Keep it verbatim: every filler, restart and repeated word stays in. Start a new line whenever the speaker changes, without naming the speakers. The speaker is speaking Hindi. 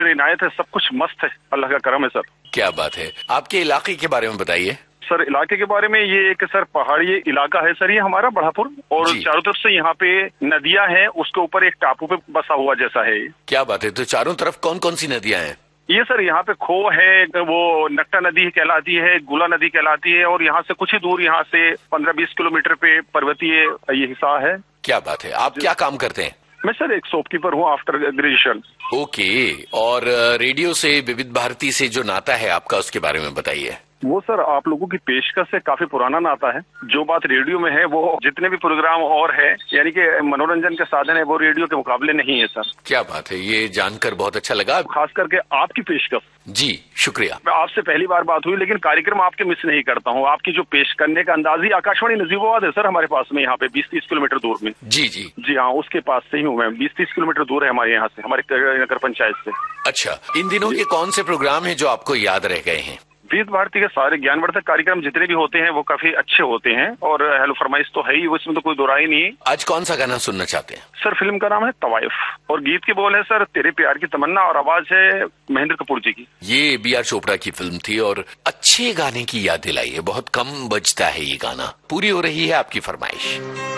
इनायत है, सब कुछ मस्त है, अल्लाह का करम है सर।
क्या बात है। आपके इलाके के बारे में बताइए
सर। इलाके के बारे में ये एक सर पहाड़ी इलाका है सर, ये हमारा बढ़ापुर, और चारों तरफ से यहाँ पे नदियां हैं, उसके ऊपर एक टापू पे बसा हुआ जैसा है।
क्या बात है। तो चारों तरफ कौन कौन सी नदियां हैं?
ये सर यहाँ पे खो है, वो नक्टा नदी कहलाती है, गुला नदी कहलाती है, और यहाँ से कुछ ही दूर, यहाँ से पंद्रह बीस किलोमीटर पे पर्वतीय ये हिस्सा है।
क्या बात है। आप क्या काम करते हैं?
मैं सर एक शॉपकीपर हूँ आफ्टर ग्रेजुएशन।
ओके। और रेडियो से, विविध भारती से जो नाता है आपका, उसके बारे में बताइए।
वो सर आप लोगों की पेशकश से काफी पुराना नाता है। जो बात रेडियो में है वो जितने भी प्रोग्राम और है, यानी कि मनोरंजन के साधन है, वो रेडियो के मुकाबले नहीं है सर।
क्या बात है। ये जानकर बहुत अच्छा लगा।
खास करके आपकी पेशकश।
जी शुक्रिया।
मैं आपसे पहली बार बात हुई, लेकिन कार्यक्रम आपके मिस नहीं करता हूँ। आपकी जो पेश करने का अंदाज ही, आकाशवाणी नजीबाबाद है सर हमारे पास में, यहाँ पे बीस तीस किलोमीटर दूर में।
जी जी
जी हाँ, उसके पास से ही हूँ मैं। बीस तीस किलोमीटर दूर है हमारे यहाँ से, हमारे नगर पंचायत से।
अच्छा। इन दिनों के कौन से प्रोग्राम है जो आपको याद रह गए हैं?
विविध भारती के सारे ज्ञानवर्धक कार्यक्रम जितने भी होते हैं वो काफी अच्छे होते हैं, और हेलो फरमाइश तो है ही, उसमें तो कोई दो राय नहीं है।
आज कौन सा गाना सुनना चाहते हैं?
सर फिल्म का नाम है तवाइफ, और गीत के बोल है सर तेरे प्यार की तमन्ना, और आवाज है महेंद्र कपूर जी की।
ये बी आर चोपड़ा की फिल्म थी, और अच्छे गाने की याद दिलाई है। बहुत कम बजता है ये गाना। पूरी हो रही है आपकी फरमाइश।